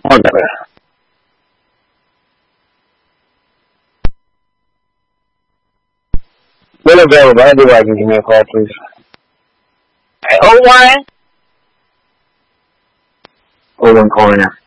Okay. When available, I do like to give me a call, please. 01? 01 calling now.